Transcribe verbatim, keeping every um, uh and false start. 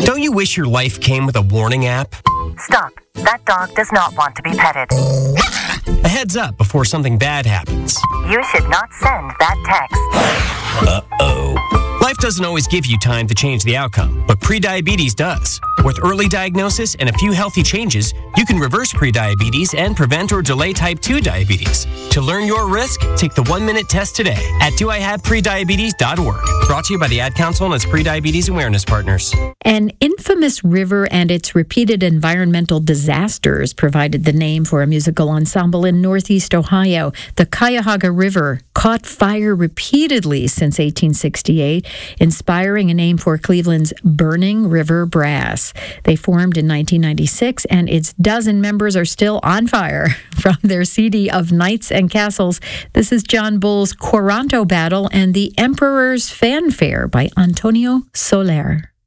Don't you wish your life came with a warning app? Stop. That dog does not want to be petted. A heads up before something bad happens. You should not send that text. Uh-oh. Life doesn't always give you time to change the outcome, but prediabetes does. With early diagnosis and a few healthy changes, you can reverse prediabetes and prevent or delay type two diabetes. To learn your risk, take the one-minute test today at do I have prediabetes dot org. Brought to you by the Ad Council and its prediabetes awareness partners. An infamous river and its repeated environmental disasters provided the name for a musical ensemble in Northeast Ohio. The Cuyahoga River caught fire repeatedly since eighteen sixty-eight, inspiring a name for Cleveland's Burning River Brass. They formed in nineteen ninety-six, and its dozen members are still on fire. From their C D of Knights and Castles, this is John Bull's Quaranto Battle and the Emperor's Fanfare by Antonio Soler.